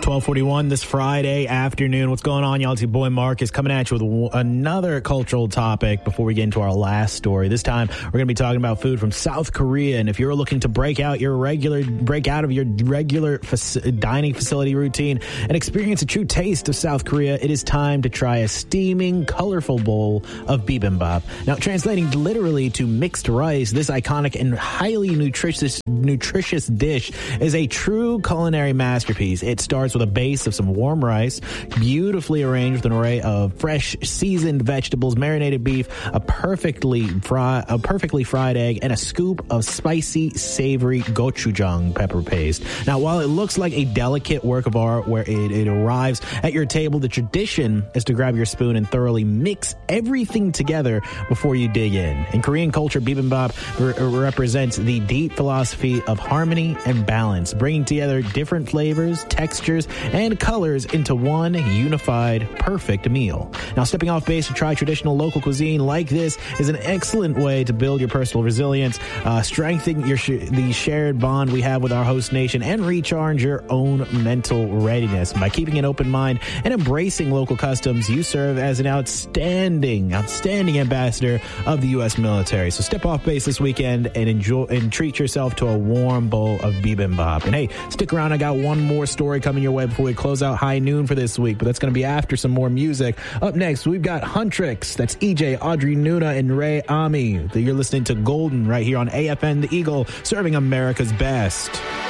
12:41 this Friday afternoon. What's going on, y'all? It's your boy Marcus coming at you with another cultural topic before we get into our last story. This time, we're going to be talking about food from South Korea. And if you're looking to break out of your regular dining facility routine and experience a true taste of South Korea, it is time to try a steaming, colorful bowl of bibimbap. Now, translating literally to mixed rice, this iconic and highly nutritious dish is a true culinary masterpiece. It starts with a base of some warm rice, beautifully arranged with an array of fresh seasoned vegetables, marinated beef, a perfectly fried egg, and a scoop of spicy, savory gochujang pepper paste. Now, while it looks like a delicate work of art where it arrives at your table, the tradition is to grab your spoon and thoroughly mix everything together before you dig in. In Korean culture, bibimbap represents the deep philosophy of harmony and balance, bringing together different flavors, textures, and colors into one unified, perfect meal. Now, stepping off base to try traditional local cuisine like this is an excellent way to build your personal resilience, strengthen the shared bond we have with our host nation, and recharge your own mental readiness. By keeping an open mind and embracing local customs, you serve as an outstanding ambassador of the U.S. military. So step off base this weekend and enjoy and treat yourself to a warm bowl of bibimbap. And hey, stick around. I got one more story coming your way before we close out High Noon for this week, but that's going to be after some more music. Up next, we've got Huntrix. That's EJ, Audrey Nuna, and Ray Ami. You're listening to Golden right here on AFN The Eagle, serving America's best.